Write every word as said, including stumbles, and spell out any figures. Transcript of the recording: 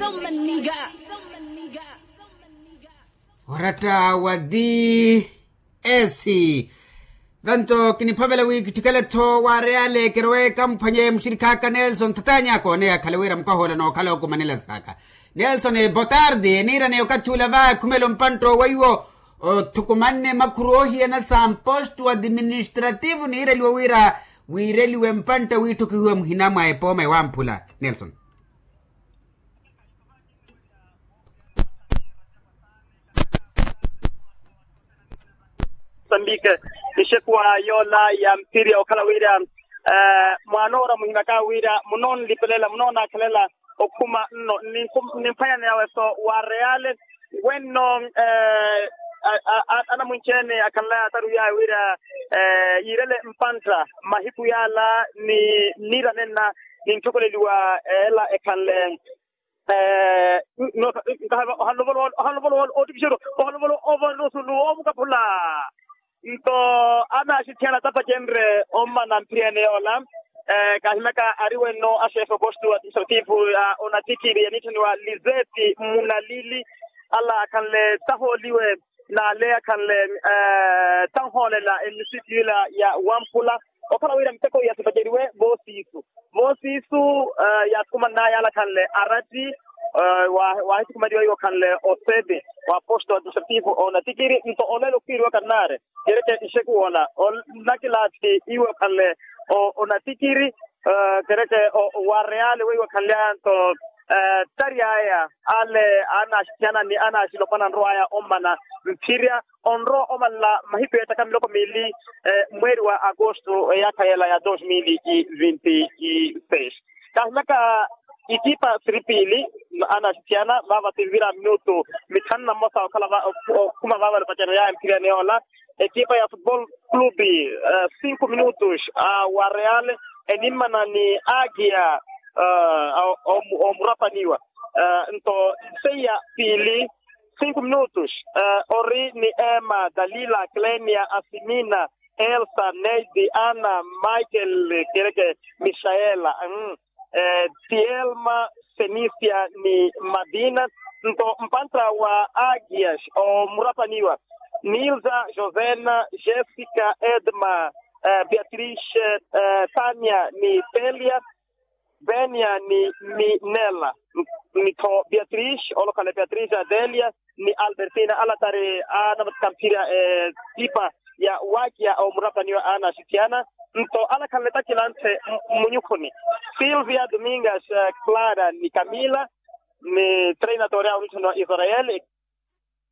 Warata wadi esi Ganto kinipabela wiki tikaleto wa reale kirowe kampanye mshirikaka Nelson tatanya ko ne kalawira mkahola no kala ko Manila saka Nelson e botardi nira ne okachula va kumelo mpanto waiwo tukumanne makurohi na sampostu administrativu nira liwira wireli we mpanta witu kiwe mhinama e poma e wampula Nelson Mozambique ishekwa yola ya mpiri okalawira eh mwanora muhimaka wira munon lipelela munona kalela okuma no nimpanya nawe so wa reale wenno eh ana munchene akala taruya wira eh yirele mpanta mahibu yala ni nira nena ninchokoleliwa ela ekanle eh no halobolo halobolo otibishiro halobolo over no sulu omukapula Ito ana shitiana tapa genre omma na mpiane ola eh kahimaka ariwe no ashefo postu administrativu uh, onatikiri yanitani wa Lizeti Munalili ala kanle taholiwe na lea kanle eh tanhole la emisitila ya Wampula okala wira mteko ya sibajeriwe bosisu bosisu uh, ya kumana ya ala kanle arati Uh, wa wa hitu kumadiwa hiyo kanle osede wa posto administrativo ona tikiri nto onelo kiri wakanare kereke isheku ona on nakilati iwe kanle ona tikiri uh, kereke wa reale wewe kanle anto uh, tariaya ale ana shana ni ana shilopana nroaya omana mpiria onro omala mahipe yatakamiloko mili uh, mwezi wa agosto yakayela ya dos mil vinte e seis kahmaka Ikipa Tripili ana shitiana baba tivira minuto mitana mosa kala kuma baba patana ya mpira neola ekipa ya football club uh, cinco minutos a uh, wa Real enimana ni Agia uh, o murapaniwa uh, nto seya pili cinco minutos uh, ori ni Emma Dalila Klenia Asimina Elsa Neidi Ana Michael Kereke Michaela mm. Eh, Tielma Senisia ni Madina nto mpantra wa Agias o murapaniwa Nilza Josena Jessica Edma uh, Beatrice uh, Tanya ni Pelia Benia ni ni Nella nito Beatrice olokale Beatrice Adelia ni Albertina alatare ana mkampira eh, tipa ya wakia au murapaniwa ana shitiana nto ala kaleta kilante munyukoni Silvia Domingas uh, Clara ni Camila ni treinatoria unitono Israel